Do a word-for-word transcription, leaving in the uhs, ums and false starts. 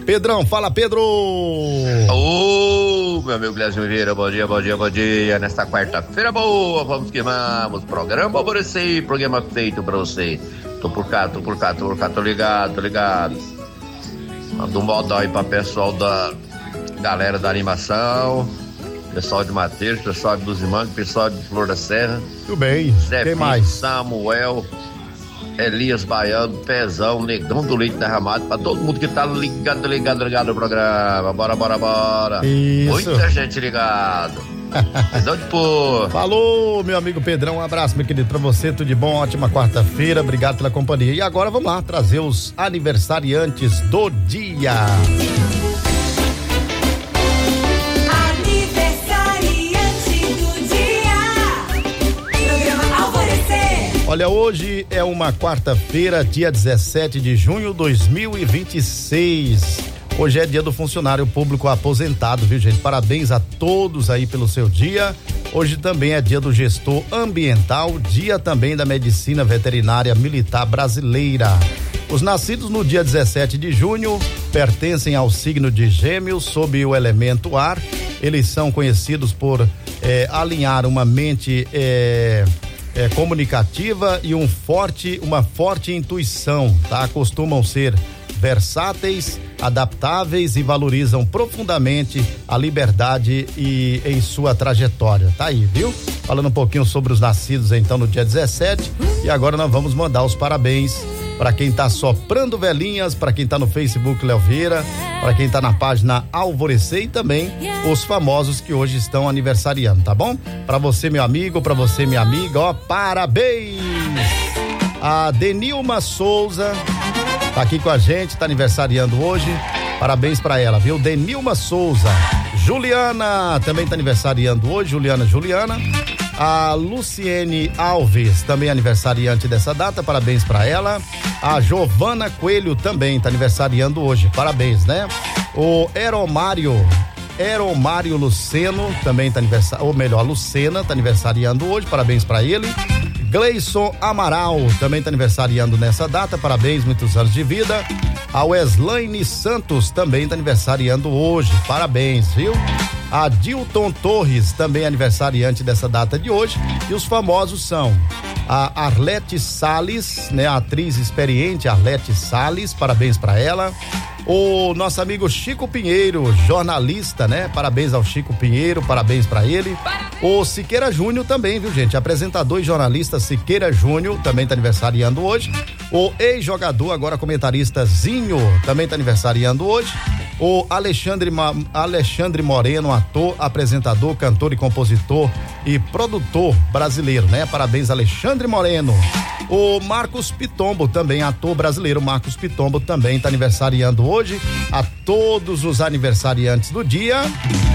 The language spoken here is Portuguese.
Pedrão, fala Pedro! Ô, meu amigo Guilherme Oliveira, bom dia, bom dia, bom dia. Nesta quarta-feira boa, vamos que vamos. Programa pra você, programa feito pra você. Tô por cá, tô por cá, tô por cá, tô ligado, tô ligado. Manda um modão aí pra pessoal da galera da animação, pessoal de Mateus, pessoal de Luzimanga, pessoal de Flor da Serra. Tudo bem, Zé quem Filho, mais? Samuel, Elias Baiano, Pezão, Negão do Leite Derramado, pra todo mundo que tá ligado, ligado, ligado no programa. Bora, bora, bora. Isso. Muita gente ligado. Pezão de pôr. Falou, meu amigo Pedrão, um abraço, meu querido, pra você, tudo de bom, ótima quarta-feira, obrigado pela companhia. E agora vamos lá, trazer os aniversariantes do dia. Olha, hoje é uma quarta-feira, dia dezessete de junho de dois mil e vinte e seis. Hoje é dia do funcionário público aposentado, viu, gente? Parabéns a todos aí pelo seu dia. Hoje também é dia do gestor ambiental, dia também da medicina veterinária militar brasileira. Os nascidos no dia dezessete de junho pertencem ao signo de Gêmeos, sob o elemento ar. Eles são conhecidos por eh, alinhar uma mente eh, É, comunicativa e um forte, uma forte intuição, tá? Costumam ser versáteis, adaptáveis e valorizam profundamente a liberdade e em sua trajetória. Tá aí, viu? Falando um pouquinho sobre os nascidos então no dia dezessete, e agora nós vamos mandar os parabéns para quem tá soprando velhinhas, para quem tá no Facebook Léo Vieira, para quem tá na página Alvorecer e também os famosos que hoje estão aniversariando, tá bom? Para você, meu amigo, para você, minha amiga, ó, parabéns! A Denilma Souza tá aqui com a gente, tá aniversariando hoje. Parabéns para ela, viu? Denilma Souza. Juliana também tá aniversariando hoje, Juliana Juliana. A Luciene Alves, também aniversariante dessa data, parabéns para ela. A Giovana Coelho também tá aniversariando hoje, parabéns, né? O Eromário, Eromário Luceno também tá aniversariando, ou melhor, a Lucena tá aniversariando hoje, parabéns para ele. Gleison Amaral também tá aniversariando nessa data, parabéns, muitos anos de vida. A Weslaine Santos também tá aniversariando hoje, parabéns, viu? A Dilton Torres, também aniversariante dessa data de hoje. E os famosos são a Arlete Salles, né? A atriz experiente Arlete Salles, parabéns para ela. O nosso amigo Chico Pinheiro, jornalista, né? Parabéns ao Chico Pinheiro, parabéns para ele. O Siqueira Júnior também, viu, gente? Apresentador e jornalista Siqueira Júnior também tá aniversariando hoje. O ex-jogador, agora comentarista Zinho, também tá aniversariando hoje. O Alexandre, Alexandre Moreno, ator, apresentador, cantor e compositor e produtor brasileiro, né? Parabéns, Alexandre Moreno. O Marcos Pitombo, também ator brasileiro, Marcos Pitombo também tá aniversariando hoje. A todos os aniversariantes do dia.